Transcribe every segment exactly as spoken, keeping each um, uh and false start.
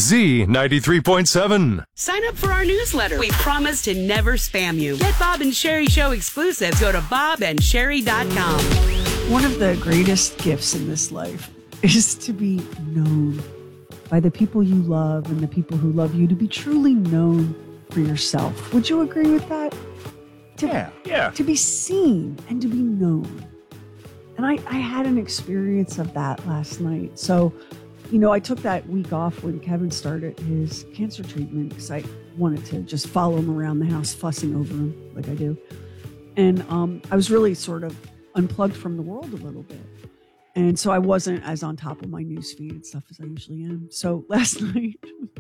Z ninety-three point seven. Sign up for our newsletter. We promise to never spam you. Get Bob and Sherry Show exclusives. Go to bob and sherry dot com. One of the greatest gifts in this life is to be known by the people you love and the people who love you, to be truly known for yourself. Would you agree with that? To, yeah, yeah. To be seen and to be known. And I, I had an experience of that last night. So, you know, I took that week off when Kevin started his cancer treatment because I wanted to just follow him around the house, fussing over him like I do. And um, I was really sort of unplugged from the world a little bit. And so I wasn't as on top of my news feed and stuff as I usually am. So last night,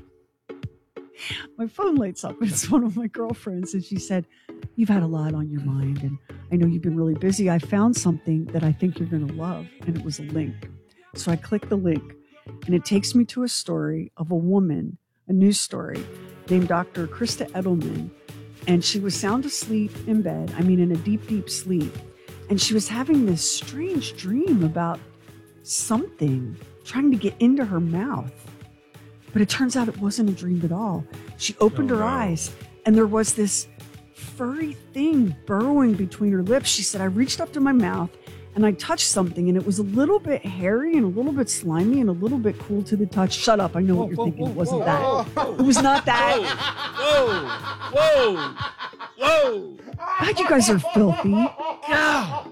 my phone lights up and it's one of my girlfriends. And she said, "You've had a lot on your mind and I know you've been really busy. I found something that I think you're going to love." And it was a link. So I clicked the link and it takes me to a story of a woman, a news story named Doctor Krista Edelman. And she was sound asleep in bed. I mean, in a deep, deep sleep. And she was having this strange dream about something trying to get into her mouth. But it turns out it wasn't a dream at all. She opened oh, her no. eyes and there was this furry thing burrowing between her lips. She said, "I reached up to my mouth and I touched something and it was a little bit hairy and a little bit slimy and a little bit cool to the touch." Shut up. I know whoa, what you're whoa, thinking. Whoa, it wasn't whoa, that. Whoa, whoa. It was not that. Whoa, whoa, whoa. God, you guys are filthy. God.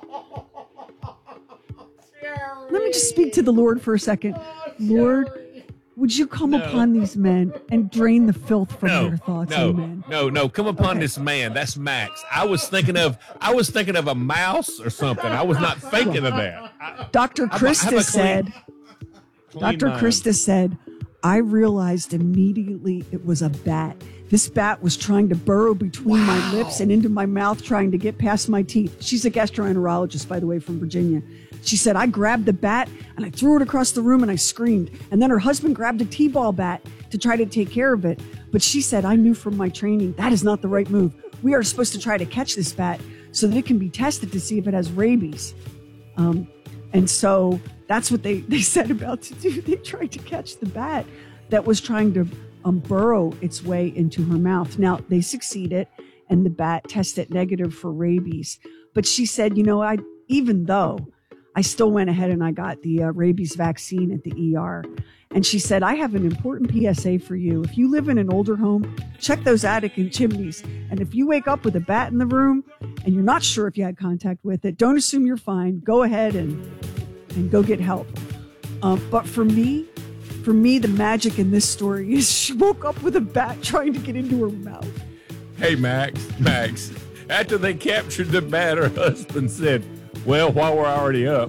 Let me just speak to the Lord for a second. Lord, would you come no. upon these men and drain the filth from no, their thoughts? No, Amen. no, no. Come upon okay. this man. That's Max. I was thinking of, I was thinking of a mouse or something. I was not thinking well, of that. I, Doctor Krista clean, said, clean Doctor mind. Krista said, "I realized immediately it was a bat. This bat was trying to burrow between wow. my lips and into my mouth, trying to get past my teeth." She's a gastroenterologist, by the way, from Virginia. She said, "I grabbed the bat and I threw it across the room and I screamed. And then her husband grabbed a T-ball bat to try to take care of it. But she said, I knew from my training that is not the right move. We are supposed to try to catch this bat so that it can be tested to see if it has rabies." Um, and so that's what they, they set about to do. They tried to catch the bat that was trying to um, burrow its way into her mouth. Now, they succeeded and the bat tested negative for rabies. But she said, you know, I even though I still went ahead and I got the uh, rabies vaccine at the E R. And she said, "I have an important P S A for you. If you live in an older home, check those attic and chimneys. And if you wake up with a bat in the room and you're not sure if you had contact with it, don't assume you're fine. Go ahead and, and go get help." Um, but for me, for me, the magic in this story is she woke up with a bat trying to get into her mouth. Hey, Max, Max, after they captured the bat, her husband said, "Well, while we're already up."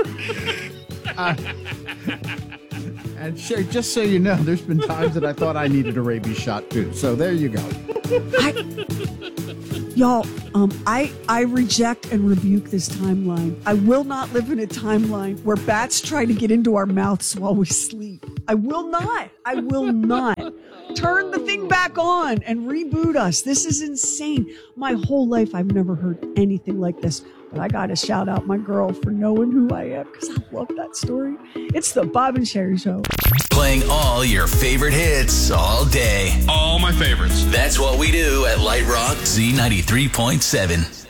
uh, and Sherry, just so you know, there's been times that I thought I needed a rabies shot too. So there you go. I, y'all, um, I I reject and rebuke this timeline. I will not live in a timeline where bats try to get into our mouths while we sleep. I will not. I will not. Turn the thing back on and reboot us. This is insane. My whole life, I've never heard anything like this. But I got to shout out my girl for knowing who I am because I love that story. It's the Bob and Sherry Show. Playing all your favorite hits all day. All my favorites. That's what we do at Light Rock Z ninety-three point seven.